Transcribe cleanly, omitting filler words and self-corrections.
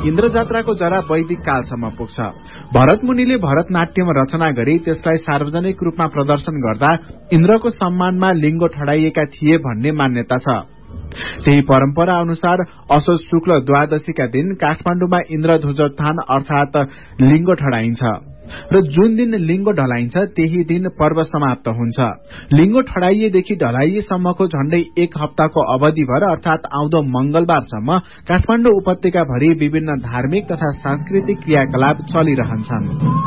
इन्द्र जात्राको जरा वैदिक कालसम्म पुग्छ। भरत मुनिले भरतनाट्यम रचना गरी त्यसलाई सार्वजनिक रूपमा प्रदर्शन गर्दा इन्द्रको सम्मानमा लिङ्गो ठडाइएका थिए भन्ने मान्यता छ। त्यही परम्परा अनुसार असोज शुक्ल द्वादशीका दिन काठमाडौँमा इन्द्र ध्वजोत्थान अर्थात लिङ्गो ठडाइन्छ र जुन दिन लिङ्गो ढलाइन्छ त्यही दिन पर्व समाप्त हुन्छ। लिङ्गो ठडाइएदेखि ढलाइएसम्मको झण्डै 1 हप्ताको अवधिभर अर्थात आउँदो मंगलबारसम्म काठमाडौँ उपत्यकाभरि विभिन्न धार्मिक तथा सांस्कृतिक क्रियाकलाप चलिरहन्छन्।